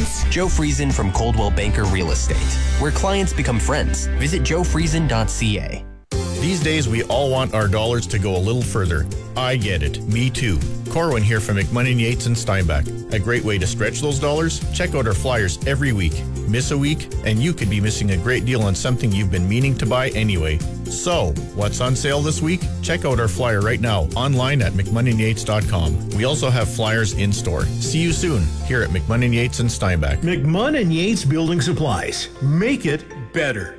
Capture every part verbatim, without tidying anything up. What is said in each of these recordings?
clients. Joe Friesen from Coldwell Banker Real Estate, where clients become friends. Visit joe friesen dot c a. These days, we all want our dollars to go a little further. I get it. Me too. Corwin here from McMunnin Yates and Steinbach. A great way to stretch those dollars? Check out our flyers every week. Miss a week, and you could be missing a great deal on something you've been meaning to buy anyway. So, what's on sale this week? Check out our flyer right now online at mcmunnin yates dot com. We also have flyers in store. See you soon here at McMunnin Yates and Steinbach. McMunnin Yates Building Supplies. Make it better.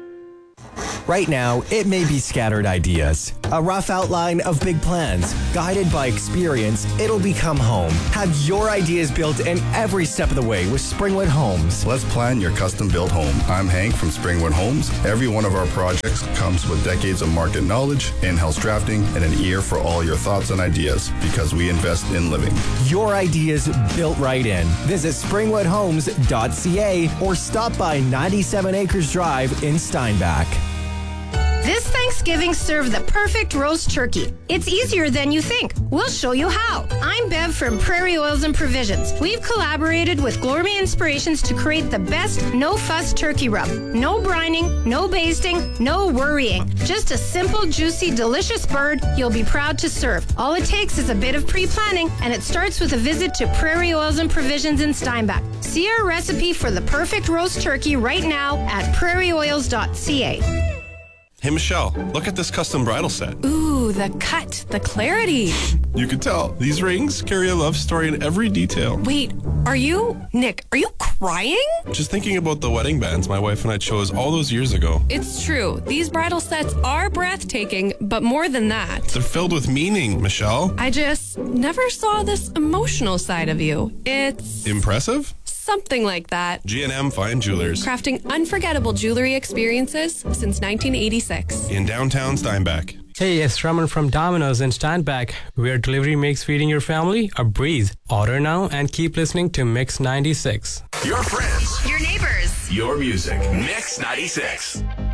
Right now, it may be scattered ideas, a rough outline of big plans. Guided by experience, it'll become home. Have your ideas built in every step of the way with Springwood Homes. Let's plan your custom-built home. I'm Hank from Springwood Homes. Every one of our projects comes with decades of market knowledge, in-house drafting, and an ear for all your thoughts and ideas because we invest in living. Your ideas built right in. Visit springwood homes dot c a or stop by ninety-seven Acres Drive in Steinbach. This Thanksgiving, serve the perfect roast turkey. It's easier than you think. We'll show you how. I'm Bev from Prairie Oils and Provisions. We've collaborated with Gourmet Inspirations to create the best no-fuss turkey rub. No brining, no basting, no worrying. Just a simple, juicy, delicious bird you'll be proud to serve. All it takes is a bit of pre-planning, and it starts with a visit to Prairie Oils and Provisions in Steinbach. See our recipe for the perfect roast turkey right now at prairie oils dot c a. Hey, Michelle, look at this custom bridal set. Ooh, the cut, the clarity. You can tell. These rings carry a love story in every detail. Wait, are you, Nick, are you crying? Just thinking about the wedding bands my wife and I chose all those years ago. It's true. These bridal sets are breathtaking, but more than that. They're filled with meaning, Michelle. I just never saw this emotional side of you. It's... impressive? Something like that. G and M Fine Jewelers. Crafting unforgettable jewelry experiences since nineteen eighty-six. In downtown Steinbach. Hey, it's Raman from Domino's in Steinbach, where delivery makes feeding your family a breeze. Order now and keep listening to Mix ninety-six. Your friends. Your neighbors. Your music. Mix ninety-six.